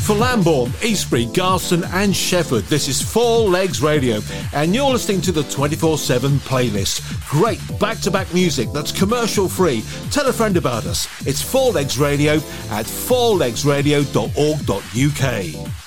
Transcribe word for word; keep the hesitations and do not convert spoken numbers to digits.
For Lambourne, Eastbury, Garston and Shefford, this is Four Legs Radio, and you're listening to the twenty-four seven playlist. Great back-to-back music that's commercial-free. Tell a friend about us. It's Four Legs Radio at four legs radio dot org dot uk.